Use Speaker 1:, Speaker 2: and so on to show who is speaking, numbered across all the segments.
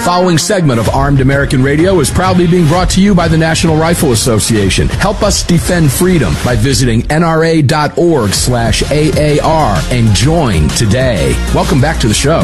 Speaker 1: following segment of Armed American Radio is proudly being brought to you by the National Rifle Association. Help us defend freedom by visiting nra.org/AAR and join today. Welcome back to the show.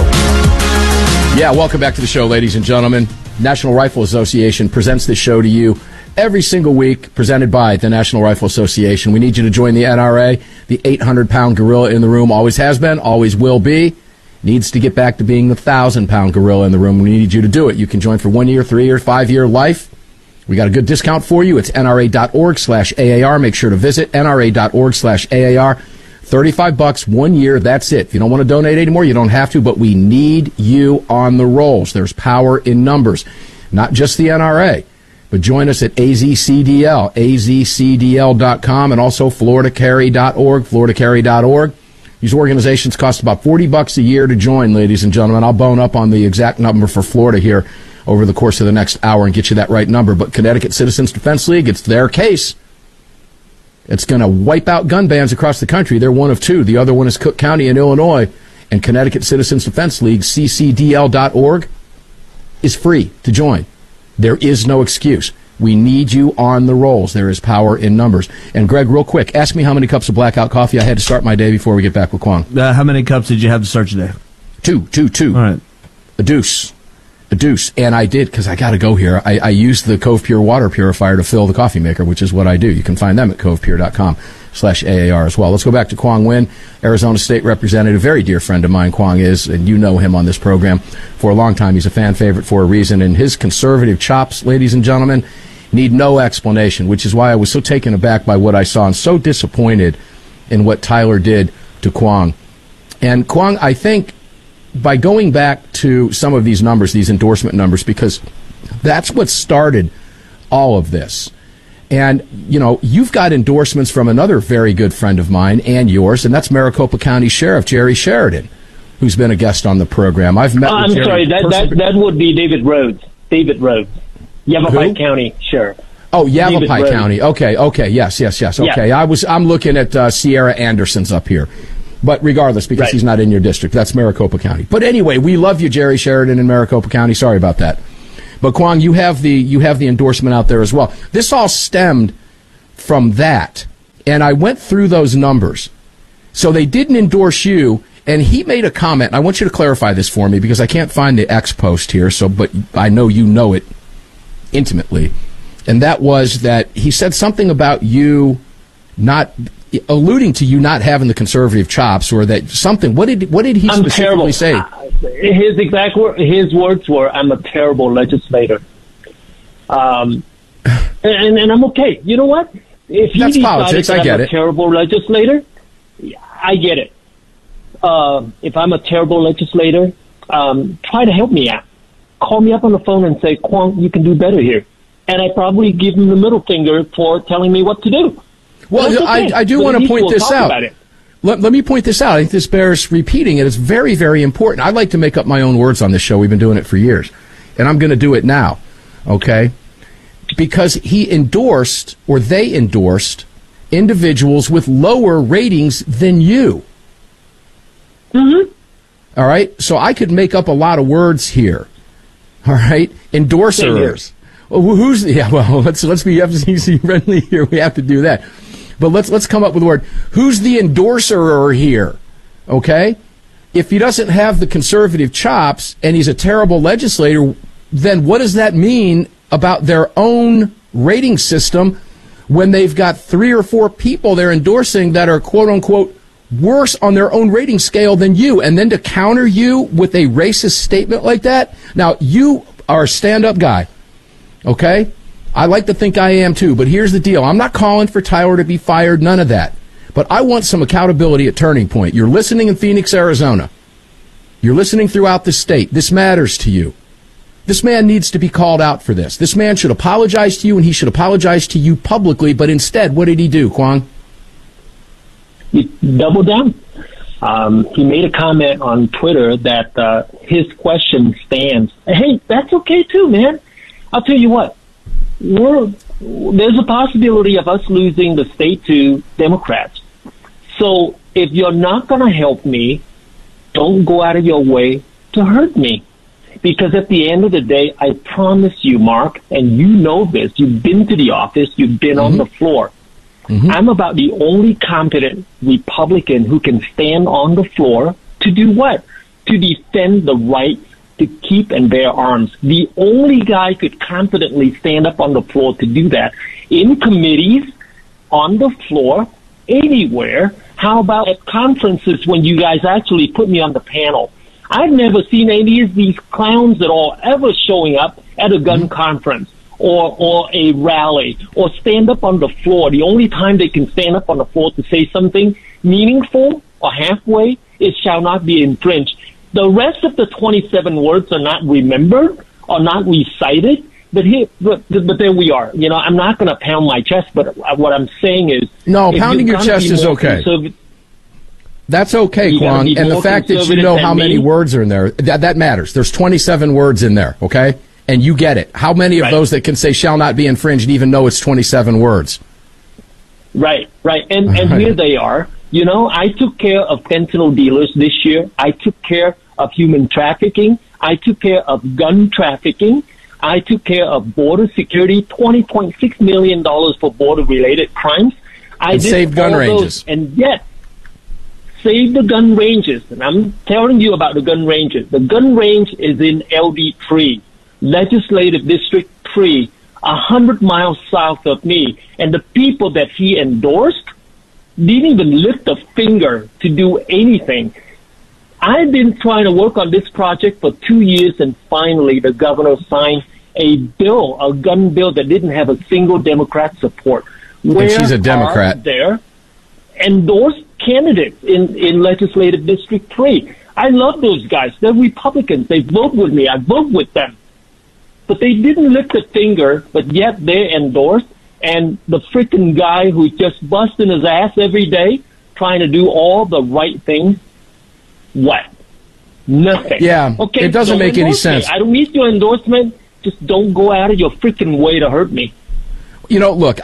Speaker 1: Yeah, welcome back to the show, ladies and gentlemen. National Rifle Association presents this show to you every single week, presented by the National Rifle Association. We need you to join the NRA. The 800-pound gorilla in the room always has been, always will be. Needs to get back to being the 1,000-pound gorilla in the room. We need you to do it. You can join for 1 year, 3 year, 5 year life. We got a good discount for you. It's nra.org/AAR. Make sure to visit nra.org/AAR. $35, 1 year, that's it. If you don't want to donate anymore, you don't have to, but we need you on the rolls. There's power in numbers. Not just the NRA, but join us at AZCDL, azcdl.com, and also floridacarry.org, floridacarry.org. These organizations cost about $40 a year to join, ladies and gentlemen. I'll bone up on the exact number for Florida here over the course of the next hour and get you that right number. But Connecticut Citizens Defense League, it's their case. It's going to wipe out gun bans across the country. They're one of two. The other one is Cook County in Illinois. And Connecticut Citizens Defense League, ccdl.org, is free to join. There is no excuse. We need you on the rolls. There is power in numbers. And, Greg, real quick, ask me how many cups of Blackout coffee I had to start my day before we get back with Kwong.
Speaker 2: How many cups did you have to start your day?
Speaker 1: Two.
Speaker 2: All right.
Speaker 1: A deuce. And I did, because I got to go here. I used the Cove Pure water purifier to fill the coffee maker, which is what I do. You can find them at covepure.com/AAR as well. Let's go back to Kwong Win, Arizona State Representative. Very dear friend of mine, Kwong is, and you know him on this program for a long time. He's a fan favorite for a reason. And his conservative chops, ladies and gentlemen, need no explanation, which is why I was so taken aback by what I saw and so disappointed in what Tyler did to Kwong. And Kwong, I think, by going back to some of these numbers, these endorsement numbers, because that's what started all of this. And, you know, you've got endorsements from another very good friend of mine and yours, and that's Maricopa County Sheriff Jerry Sheridan, who's been a guest on the program. I've met with Jerry.
Speaker 3: I'm sorry, that would be David Rhodes. Yavapai County Sheriff.
Speaker 1: Oh, Yavapai County. Okay, yes. Okay, yeah. I'm looking at Sierra Anderson's up here. But regardless, because he's not in your district, that's Maricopa County. But anyway, we love you, Jerry Sheridan in Maricopa County. Sorry about that. But Kwong, you have the endorsement out there as well. This all stemmed from that, and I went through those numbers. So they didn't endorse you, and he made a comment. I want you to clarify this for me because I can't find the X post here. But I know you know it intimately, and that was that he said something about you not. Alluding to you not having the conservative chops, or that something. What did he specifically say?
Speaker 3: His words were, "I'm a terrible legislator," and I'm okay. You know what? If he
Speaker 1: That's politics. I get
Speaker 3: I'm a terrible legislator, I get it. If I'm a terrible legislator, try to help me out. Call me up on the phone and say, "Kwong, you can do better here," and I probably give him the middle finger for telling me what to do.
Speaker 1: Well, okay. I do want to point this out. Let me point this out. I think this bears repeating, and it's very, very important. I like to make up my own words on this show. We've been doing it for years, and I'm going to do it now, okay? Because he endorsed, or they endorsed, individuals with lower ratings than you.
Speaker 3: Mm-hmm.
Speaker 1: All right? So I could make up a lot of words here. All right? Endorsers. Well, let's be FCC friendly here. We have to do that. But let's come up with a word. Who's the endorser here? Okay? If he doesn't have the conservative chops and he's a terrible legislator, then what does that mean about their own rating system when they've got 3 or 4 people they're endorsing that are quote unquote worse on their own rating scale than you? And then to counter you with a racist statement like that? Now, you are a stand-up guy. Okay? I like to think I am too, but here's the deal. I'm not calling for Tyler to be fired, none of that. But I want some accountability at Turning Point. You're listening in Phoenix, Arizona. You're listening throughout the state. This matters to you. This man needs to be called out for this. This man should apologize to you, and he should apologize to you publicly, but instead, what did he do, Kwong?
Speaker 3: He doubled down. He made a comment on Twitter that his question stands. Hey, that's okay too, man. I'll tell you what. There's a possibility of us losing the state to Democrats. So if you're not going to help me, don't go out of your way to hurt me. Because at the end of the day, I promise you, Mark, and you know this, you've been to the office, you've been on the floor. I'm about the only competent Republican who can stand on the floor to do what? To defend the right to keep and bear arms. The only guy could confidently stand up on the floor to do that. In committees, on the floor, anywhere. How about at conferences when you guys actually put me on the panel? I've never seen any of these clowns at all ever showing up at a gun conference or a rally or stand up on the floor. The only time they can stand up on the floor to say something meaningful or halfway is shall not be infringed. The rest of the 27 words are not remembered or not recited. But there we are. You know, I'm not going to pound my chest, but what I'm saying is...
Speaker 1: No, pounding your chest is okay. That's okay, Kwong. And the fact that you know how many words are in there, that matters. There's 27 words in there, okay? And you get it. How many of those that can say shall not be infringed even know it's 27 words? Right. And here they are. You know, I took care of fentanyl dealers this year. I took care of human trafficking. I took care of gun trafficking. I took care of border security, $20.6 million for border-related crimes. I did saved gun ranges.
Speaker 3: And yet, saved the gun ranges. And I'm telling you about the gun ranges. The gun range is in LD3, Legislative District 3, 100 miles south of me. And the people that he endorsed didn't even lift a finger to do anything. I've been trying to work on this project for 2 years, and finally the governor signed a bill, a gun bill that didn't have a single Democrat support.
Speaker 1: And she's a Democrat.
Speaker 3: There endorsed candidates in Legislative District 3. I love those guys. They're Republicans. They vote with me. I vote with them. But they didn't lift a finger, but yet they endorsed. And the freaking guy who's just busting his ass every day, trying to do all the right things, what? Nothing.
Speaker 1: Yeah,
Speaker 3: okay,
Speaker 1: it doesn't make any sense.
Speaker 3: I don't need your endorsement. Just don't go out of your freaking way to hurt me.
Speaker 1: You know, look,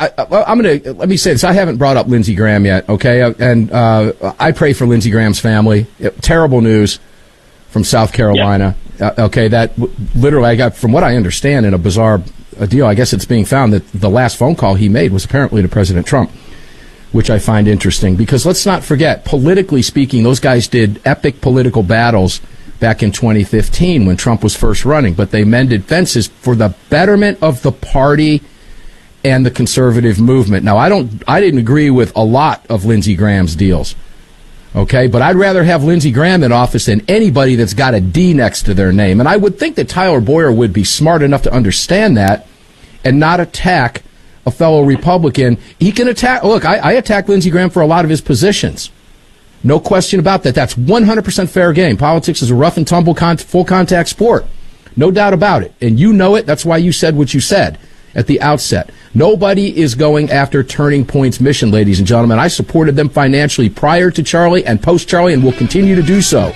Speaker 1: let me say this. I haven't brought up Lindsey Graham yet, okay? And I pray for Lindsey Graham's family. Terrible news from South Carolina. Okay, that literally I got, from what I understand, in a bizarre deal. I guess it's being found that the last phone call he made was apparently to President Trump, which I find interesting because let's not forget, politically speaking, those guys did epic political battles back in 2015 when Trump was first running, but they mended fences for the betterment of the party and the conservative movement. Now, I didn't agree with a lot of Lindsey Graham's deals, okay, but I'd rather have Lindsey Graham in office than anybody that's got a D next to their name. And I would think that Tyler Boyer would be smart enough to understand that and not attack a fellow Republican. He can attack. Look, I attack Lindsey Graham for a lot of his positions. No question about that. That's 100% fair game. Politics is a rough and tumble full contact sport. No doubt about it. And you know it. That's why you said what you said at the outset. Nobody is going after Turning Point's mission, ladies and gentlemen. I supported them financially prior to Charlie and post-Charlie and will continue to do so.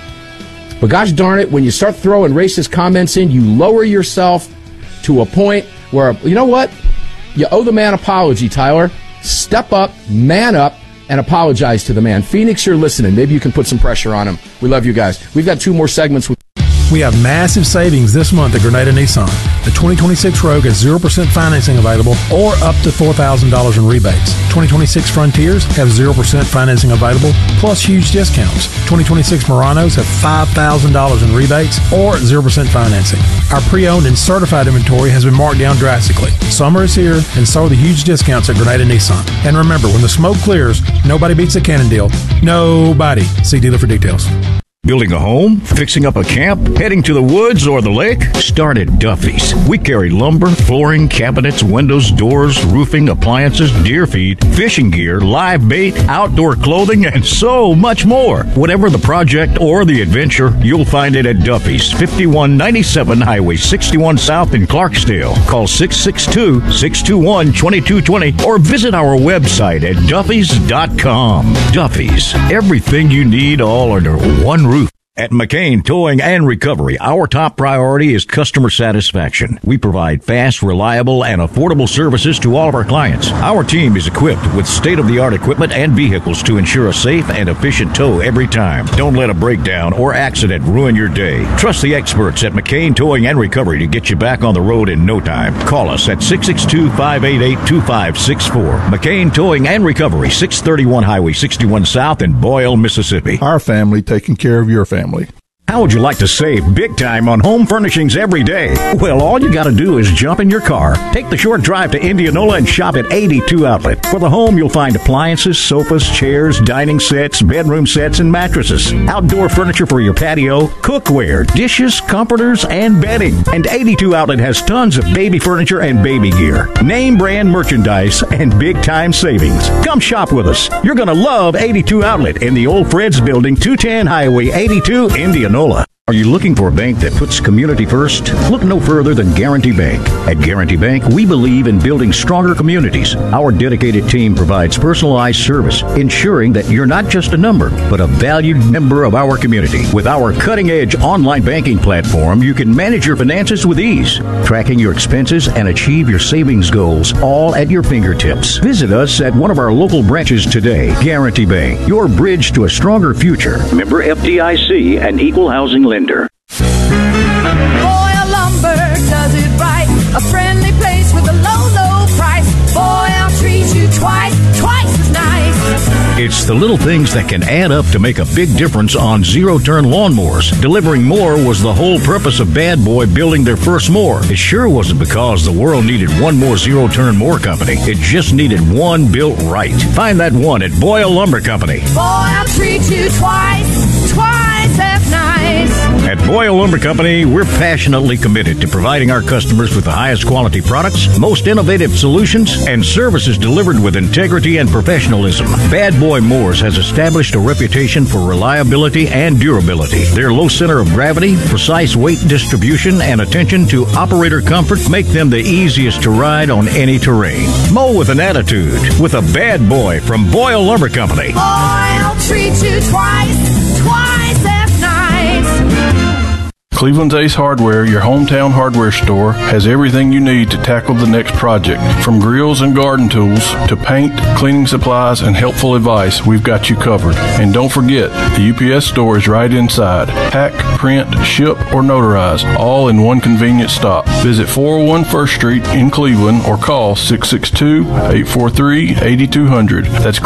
Speaker 1: But gosh darn it, when you start throwing racist comments in, you lower yourself to a point where, you know what? You owe the man an apology, Tyler. Step up, man up, and apologize to the man. Phoenix, you're listening. Maybe you can put some pressure on him. We love you guys. We've got 2 more segments with...
Speaker 4: We have massive savings this month at Grenada Nissan. The 2026 Rogue has 0% financing available or up to $4,000 in rebates. 2026 Frontiers have 0% financing available plus huge discounts. 2026 Muranos have $5,000 in rebates or 0% financing. Our pre-owned and certified inventory has been marked down drastically. Summer is here and so are the huge discounts at Grenada Nissan. And remember, when the smoke clears, nobody beats a Cannon deal. Nobody. See dealer for details.
Speaker 5: Building a home? Fixing up a camp? Heading to the woods or the lake? Start at Duffy's. We carry lumber, flooring, cabinets, windows, doors, roofing, appliances, deer feed, fishing gear, live bait, outdoor clothing, and so much more. Whatever the project or the adventure, you'll find it at Duffy's, 5197 Highway 61 South in Clarksdale. Call 662-621-2220 or visit our website at duffys.com. Duffy's, everything you need all under one roof. At McCain Towing and Recovery, our top priority is customer satisfaction. We provide fast, reliable, and affordable services to all of our clients. Our team is equipped with state-of-the-art equipment and vehicles to ensure a safe and efficient tow every time. Don't let a breakdown or accident ruin your day. Trust the experts at McCain Towing and Recovery to get you back on the road in no time. Call us at 662-588-2564. McCain Towing and Recovery, 631 Highway 61 South in Boyle, Mississippi.
Speaker 6: Our family taking care of your family.
Speaker 5: How would you like to save big time on home furnishings every day? Well, all you got to do is jump in your car, take the short drive to Indianola, and shop at 82 Outlet. For the home, you'll find appliances, sofas, chairs, dining sets, bedroom sets, and mattresses. Outdoor furniture for your patio, cookware, dishes, comforters, and bedding. And 82 Outlet has tons of baby furniture and baby gear. Name brand merchandise and big time savings. Come shop with us. You're going to love 82 Outlet in the Old Fred's Building, 210 Highway 82, Indianola. Are you looking for a bank that puts community first? Look no further than Guarantee Bank. At Guarantee Bank, we believe in building stronger communities. Our dedicated team provides personalized service, ensuring that you're not just a number, but a valued member of our community. With our cutting-edge online banking platform, you can manage your finances with ease, tracking your expenses and achieve your savings goals, all at your fingertips. Visit us at one of our local branches today. Guarantee Bank, your bridge to a stronger future. Member FDIC and Equal Housing Lender.
Speaker 7: Boyle Lumber does it right. A friendly place with a low, low price. Boyle treats you twice as nice.
Speaker 5: It's the little things that can add up to make a big difference on zero-turn lawnmowers. Delivering more was the whole purpose of Bad Boy building their first mower. It sure wasn't because the world needed one more zero-turn mower company. It just needed one built right. Find that one at Boyle Lumber Company.
Speaker 7: Boyle treats you twice as nice.
Speaker 5: At Boyle Lumber Company, we're passionately committed to providing our customers with the highest quality products, most innovative solutions, and services delivered with integrity and professionalism. Bad Boy Mowers has established a reputation for reliability and durability. Their low center of gravity, precise weight distribution, and attention to operator comfort make them the easiest to ride on any terrain. Mow with an attitude with a Bad Boy from Boyle Lumber Company.
Speaker 7: Boyle treats you twice as nice.
Speaker 8: Cleveland's Ace Hardware, your hometown hardware store, has everything you need to tackle the next project. From grills and garden tools to paint, cleaning supplies, and helpful advice, we've got you covered. And don't forget, the UPS store is right inside. Pack, print, ship, or notarize, all in one convenient stop. Visit 401 First Street in Cleveland or call 662-843-8200. That's